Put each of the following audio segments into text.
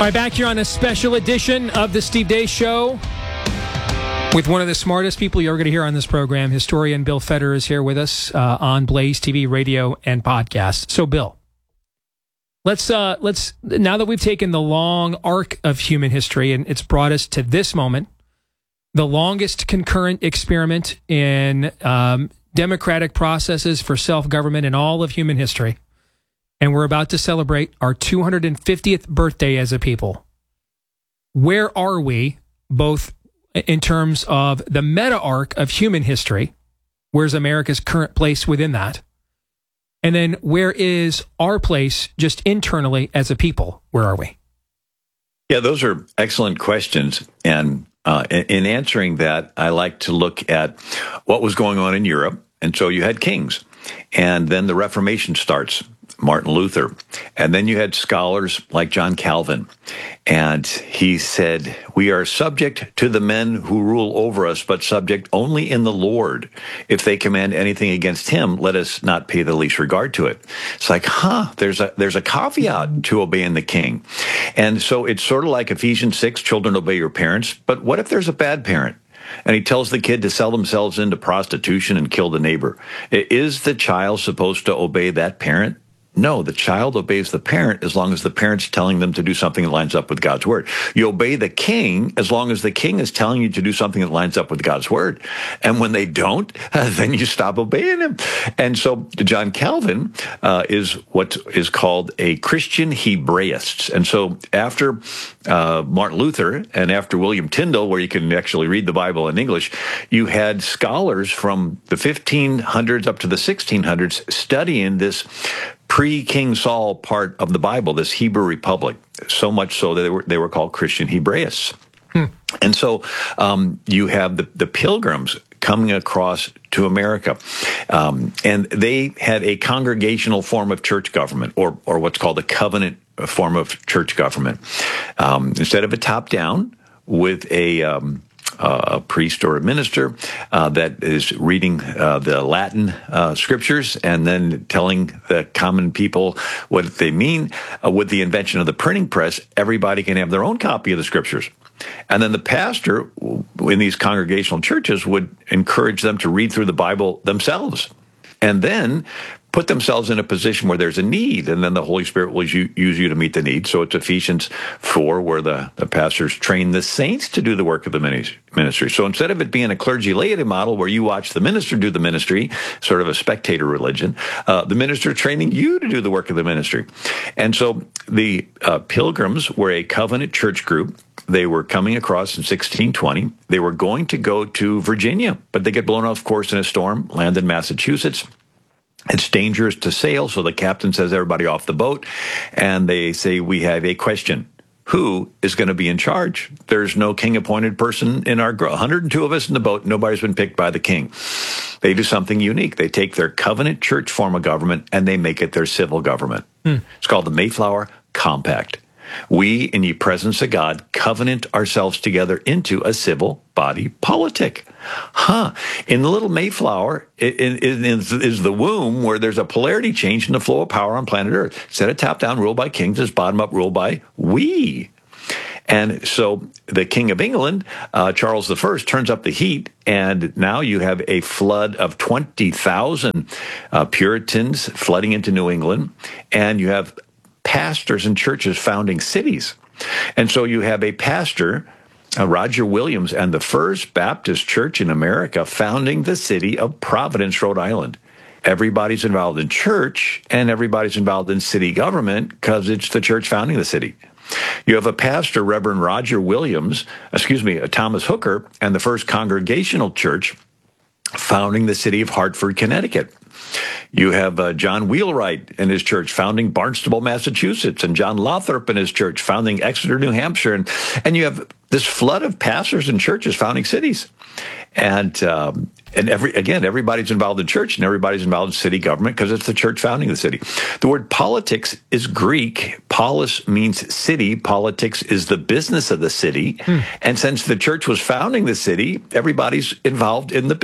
All right, back here on a special edition of the Steve Deace Show with one of the smartest people you're going to hear on this program. Historian Bill Federer is here with us on Blaze TV, radio, and podcast. So, Bill, let's now that we've taken the long arc of human history and it's brought us to this moment, the longest concurrent experiment in democratic processes for self-government in all of human history. And we're about to celebrate our 250th birthday as a people. Where are we, both in terms of the meta-arc of human history? Where's America's current place within that? And then where is our place just internally as a people? Where are we? Yeah, those are excellent questions. And in answering that, I like to look at what was going on in Europe. And so you had kings. And then the Reformation starts. Martin Luther. And then you had scholars like John Calvin. And he said, we are subject to the men who rule over us, but subject only in the Lord. If they command anything against him, let us not pay the least regard to it. It's like, there's a caveat to obeying the king. And so it's sort of like Ephesians 6, children obey your parents. But what if there's a bad parent? And he tells the kid to sell themselves into prostitution and kill the neighbor. Is the child supposed to obey that parent? No, the child obeys the parent as long as the parent's telling them to do something that lines up with God's word. You obey the king as long as the king is telling you to do something that lines up with God's word. And when they don't, then you stop obeying him. And so John Calvin is what is called a Christian Hebraist. And so after Martin Luther and after William Tyndale, where you can actually read the Bible in English, you had scholars from the 1500s up to the 1600s studying this pre-King Saul part of the Bible, this Hebrew Republic, so much so that they were called Christian Hebraists. And so you have the Pilgrims coming across to America, and they had a congregational form of church government, or what's called a covenant form of church government. Instead of a top-down with a priest or a minister that is reading the Latin scriptures and then telling the common people what they mean. With the invention of the printing press, everybody can have their own copy of the scriptures. And then the pastor in these congregational churches would encourage them to read through the Bible themselves and then put themselves in a position where there's a need, and then the Holy Spirit will use you to meet the need. So it's Ephesians 4, where the pastors train the saints to do the work of the ministry. So instead of it being a clergy-laity model where you watch the minister do the ministry, sort of a spectator religion, the minister training you to do the work of the ministry. And so the Pilgrims were a covenant church group. They were coming across in 1620. They were going to go to Virginia, but they get blown off course in a storm, land in Massachusetts. It's dangerous to sail, so the captain says everybody off the boat, and they say, we have a question. Who is going to be in charge? There's no king-appointed person in our 102 of us in the boat. Nobody's been picked by the king. They do something unique. They take their covenant church form of government, and they make it their civil government. It's called the Mayflower Compact. We, in the presence of God, covenant ourselves together into a civil body politic. In the little Mayflower is the womb where there's a polarity change in the flow of power on planet Earth. Instead of top-down rule by kings, it's bottom-up rule by we. And so the King of England, Charles I, turns up the heat, and now you have a flood of 20,000 Puritans flooding into New England, and you have pastors and churches founding cities. And so you have a pastor, Roger Williams, and the First Baptist Church in America founding the city of Providence, Rhode Island. Everybody's involved in church, and everybody's involved in city government because it's the church founding the city. You have a pastor, Reverend Thomas Hooker, and the First Congregational Church founding the city of Hartford, Connecticut. You have John Wheelwright and his church founding Barnstable, Massachusetts, and John Lothrop and his church founding Exeter, New Hampshire. And you have this flood of pastors and churches founding cities. And everybody's involved in church and everybody's involved in city government because it's the church founding the city. The word politics is Greek. Polis means city. Politics is the business of the city. And since the church was founding the city, everybody's involved in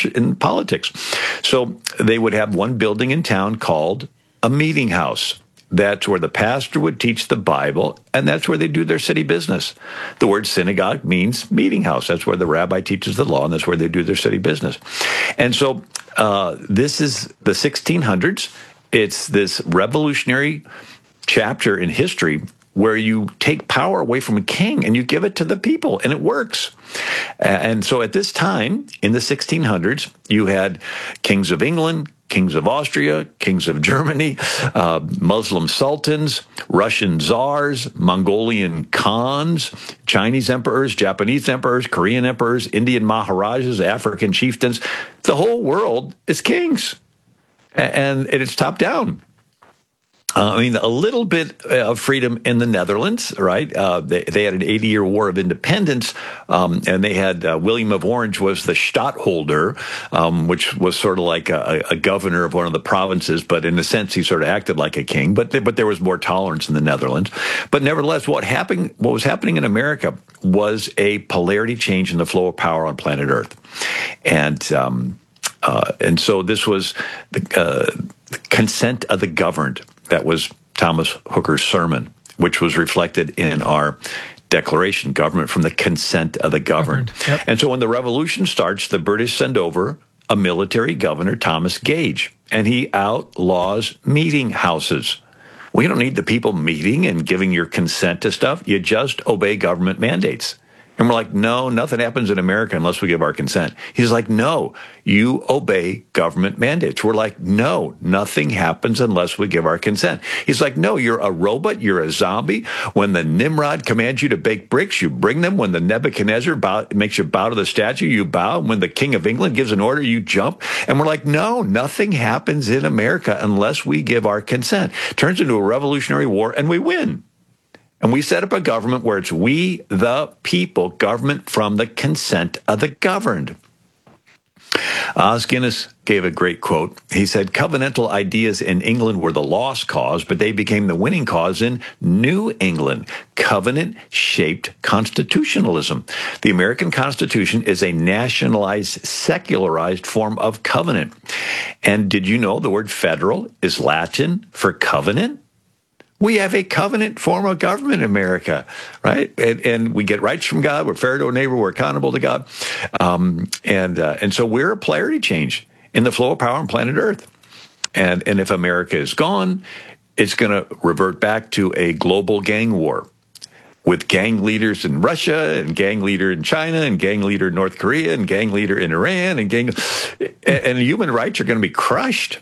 politics. So they would have one building in town called a meeting house. That's where the pastor would teach the Bible, and that's where they do their city business. The word synagogue means meeting house. That's where the rabbi teaches the law, and that's where they do their city business. And so this is the 1600s. It's this revolutionary chapter in history where you take power away from a king and you give it to the people, and it works. And so at this time, in the 1600s, you had kings of England, kings of Austria, kings of Germany, Muslim sultans, Russian czars, Mongolian khans, Chinese emperors, Japanese emperors, Korean emperors, Indian maharajas, African chieftains. The whole world is kings, and it's top down. I mean, a little bit of freedom in the Netherlands, right? They had an 80-year war of independence, and they had William of Orange was the stadtholder, which was sort of like a governor of one of the provinces, but in a sense, he sort of acted like a king. But there was more tolerance in the Netherlands. But nevertheless, what was happening in America was a polarity change in the flow of power on planet Earth, and so this was the consent of the governed. That was Thomas Hooker's sermon, which was reflected in our Declaration, government from the consent of the governed. Yep. And so when the revolution starts, the British send over a military governor, Thomas Gage, and he outlaws meeting houses. We don't need the people meeting and giving your consent to stuff. You just obey government mandates. And we're like, no, nothing happens in America unless we give our consent. He's like, no, you obey government mandates. We're like, no, nothing happens unless we give our consent. He's like, no, you're a robot. You're a zombie. When the Nimrod commands you to bake bricks, you bring them. When the Nebuchadnezzar makes you bow to the statue, you bow. When the King of England gives an order, you jump. And we're like, no, nothing happens in America unless we give our consent. Turns into a revolutionary war, and we win. And we set up a government where it's we, the people, government from the consent of the governed. Os Guinness gave a great quote. He said, covenantal ideas in England were the lost cause, but they became the winning cause in New England. Covenant-shaped constitutionalism. The American Constitution is a nationalized, secularized form of covenant. And did you know the word federal is Latin for covenant? We have a covenant form of government in America, right? And we get rights from God. We're fair to our neighbor. We're accountable to God. And so we're a polarity change in the flow of power on planet Earth. And if America is gone, it's going to revert back to a global gang war with gang leaders in Russia and gang leader in China and gang leader in North Korea and gang leader in Iran and human rights are going to be crushed.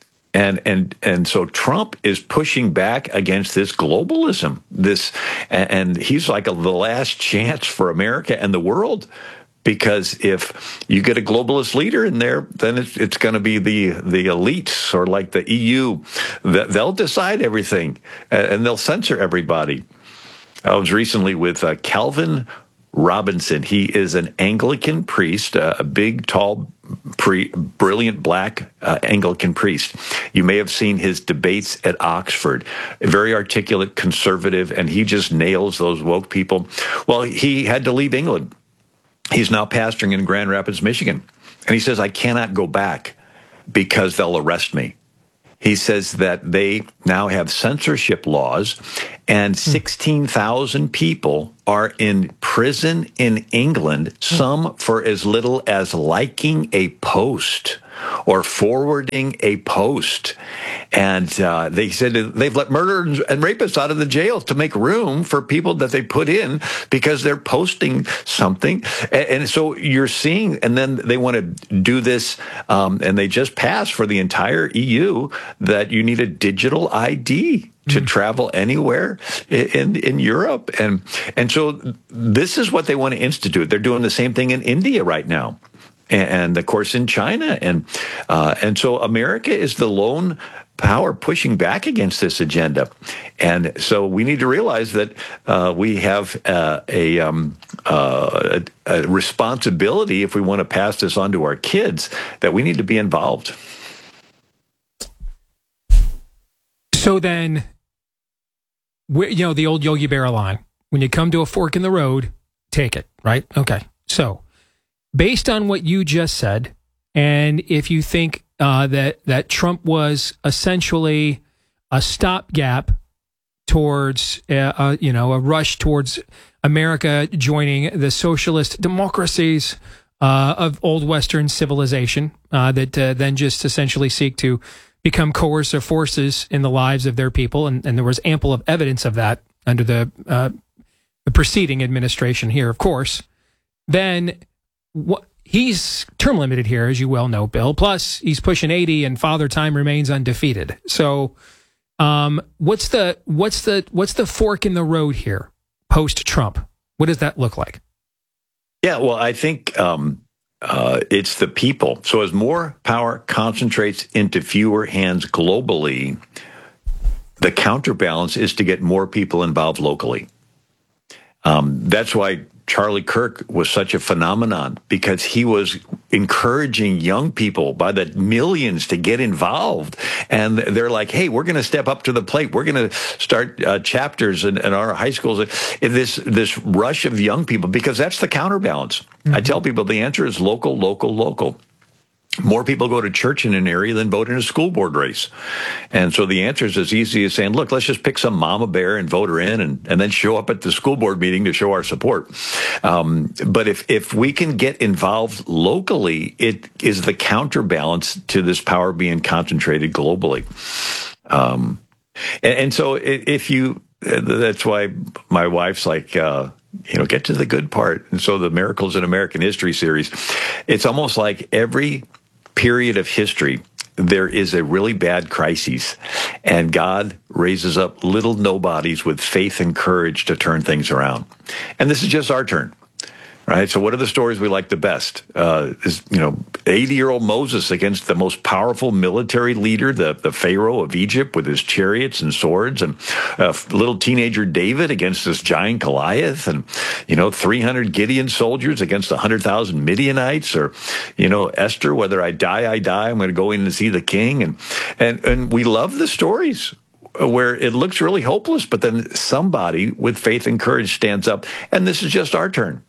And so Trump is pushing back against this globalism, and he's like the last chance for America and the world, because if you get a globalist leader in there, then it's going to be the elites, or like the EU, they'll decide everything and they'll censor everybody. I was recently with Calvin Robinson. He is an Anglican priest, a big, tall, brilliant black Anglican priest. You may have seen his debates at Oxford. A very articulate conservative, and he just nails those woke people. Well, he had to leave England. He's now pastoring in Grand Rapids, Michigan. And he says, I cannot go back because they'll arrest me. He says that they now have censorship laws, and 16,000 people are in prison in England, some for as little as liking a post or forwarding a post. And they said they've let murderers and rapists out of the jails to make room for people that they put in because they're posting something. And so you're seeing, and then they want to do this, and they just passed for the entire EU that you need a digital ID to travel anywhere in Europe. And so this is what they want to institute. They're doing the same thing in India right now. And of course in China. And so America is the lone power pushing back against this agenda. And so we need to realize that we have a responsibility, if we want to pass this on to our kids, that we need to be involved. So then, the old Yogi Berra line, when you come to a fork in the road, take it, right? Okay. So based on what you just said, and if you think that Trump was essentially a stopgap towards a rush towards America joining the socialist democracies of old Western civilization that then just essentially seek to become coercive forces in the lives of their people. And there was ample of evidence of that under the preceding administration here, of course. Then he's term limited here, as you well know, Bill. Plus, he's pushing 80 and Father Time remains undefeated. So what's the fork in the road here post-Trump? What does that look like? Yeah, well, I think it's the people. So as more power concentrates into fewer hands globally, the counterbalance is to get more people involved locally. That's why Charlie Kirk was such a phenomenon, because he was encouraging young people by the millions to get involved. And they're like, hey, we're going to step up to the plate. We're going to start chapters in our high schools. This rush of young people, because that's the counterbalance. Mm-hmm. I tell people the answer is local, local, local. More people go to church in an area than vote in a school board race. And so the answer is as easy as saying, look, let's just pick some mama bear and vote her in and then show up at the school board meeting to show our support. But if we can get involved locally, it is the counterbalance to this power being concentrated globally. And so if you, that's why my wife's like, get to the good part. And so the Miracles in American History series, it's almost like every period of history, there is a really bad crisis, and God raises up little nobodies with faith and courage to turn things around. And this is just our turn. Right. So what are the stories we like the best? 80-year-old Moses against the most powerful military leader, the Pharaoh of Egypt with his chariots and swords, and little teenager David against this giant Goliath, and 300 Gideon soldiers against 100,000 Midianites, or Esther, whether I die, I'm going to go in and see the king, and we love the stories where it looks really hopeless, but then somebody with faith and courage stands up, and this is just our turn.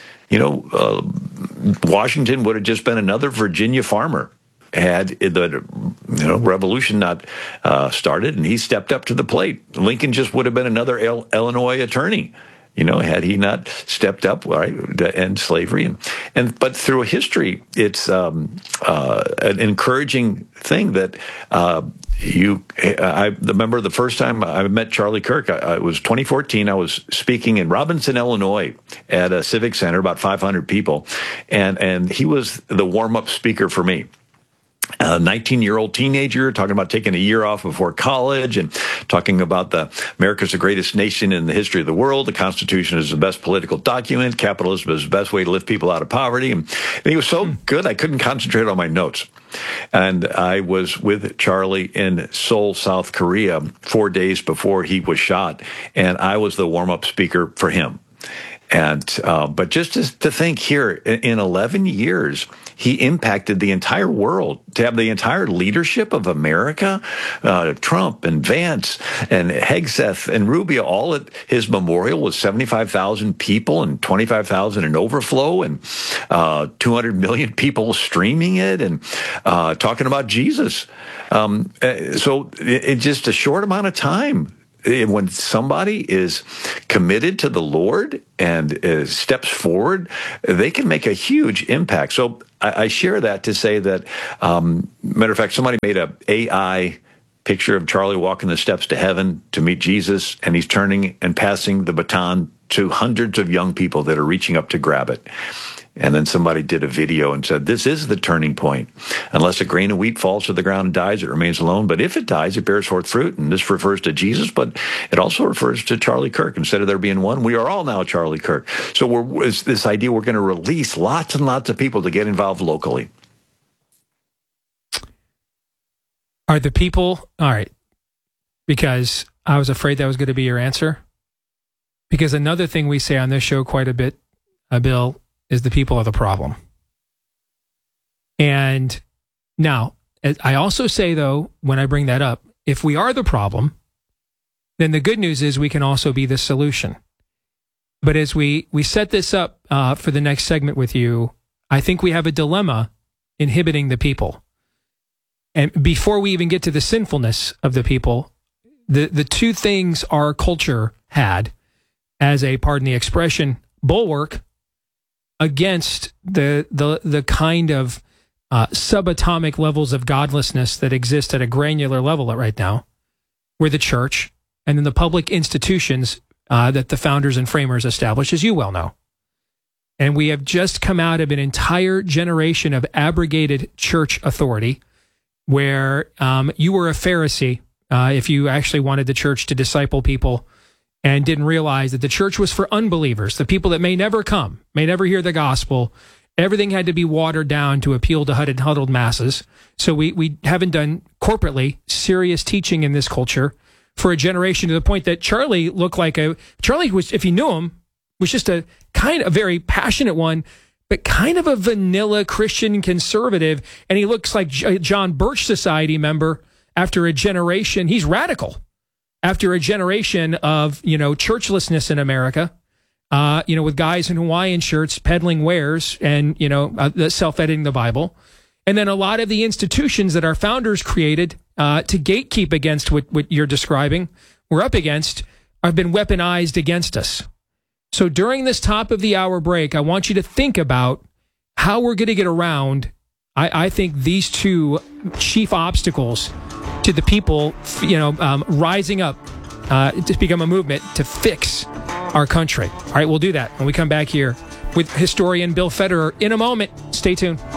Washington would have just been another Virginia farmer had the revolution not started, and he stepped up to the plate. Lincoln just would have been another Illinois attorney, had he not stepped up, right, to end slavery. But through history, it's an encouraging thing that I remember the first time I met Charlie Kirk, it was 2014. I was speaking in Robinson, Illinois at a civic center, about 500 people. And he was the warm-up speaker for me. A 19-year-old teenager talking about taking a year off before college and talking about America's the greatest nation in the history of the world. The Constitution is the best political document. Capitalism is the best way to lift people out of poverty. And he was so good, I couldn't concentrate on my notes. And I was with Charlie in Seoul, South Korea, 4 days before he was shot. And I was the warm-up speaker for him. And but just to think here, in 11 years, he impacted the entire world. To have the entire leadership of America, Trump and Vance and Hegseth and Rubio, all at his memorial with 75,000 people and 25,000 in overflow and 200 million people streaming it and talking about Jesus. So in just a short amount of time, when somebody is committed to the Lord and steps forward, they can make a huge impact. So I share that to say that, matter of fact, somebody made a AI picture of Charlie walking the steps to heaven to meet Jesus, and he's turning and passing the baton to hundreds of young people that are reaching up to grab it. And then somebody did a video and said, this is the turning point. Unless a grain of wheat falls to the ground and dies, it remains alone. But if it dies, it bears forth fruit. And this refers to Jesus, but it also refers to Charlie Kirk. Instead of there being one, we are all now Charlie Kirk. So it's this idea we're going to release lots and lots of people to get involved locally. Are the people, all right, because I was afraid that was going to be your answer. Because another thing we say on this show quite a bit, Bill, is the people are the problem. And now, I also say, though, when I bring that up, if we are the problem, then the good news is we can also be the solution. But as we set this up for the next segment with you, I think we have a dilemma inhibiting the people. And before we even get to the sinfulness of the people, the two things our culture had as a, pardon the expression, bulwark against the kind of subatomic levels of godlessness that exist at a granular level right now, were the church and then the public institutions that the founders and framers established, as you well know. And we have just come out of an entire generation of abrogated church authority where you were a Pharisee if you actually wanted the church to disciple people and didn't realize that the church was for unbelievers, the people that may never come, may never hear the gospel. Everything had to be watered down to appeal to huddled masses. So we haven't done corporately serious teaching in this culture for a generation, to the point that Charlie looked like Charlie was, if you knew him, was just a kind of very passionate one, but kind of a vanilla Christian conservative. And he looks like a John Birch Society member after a generation. He's radical after a generation of, churchlessness in America, with guys in Hawaiian shirts peddling wares and, self-editing the Bible. And then a lot of the institutions that our founders created to gatekeep against what you're describing, we're up against, have been weaponized against us. So during this top of the hour break, I want you to think about how we're going to get around, I think, these two chief obstacles to the people, rising up to become a movement to fix our country. All right, we'll do that when we come back here with historian Bill Federer in a moment. Stay tuned.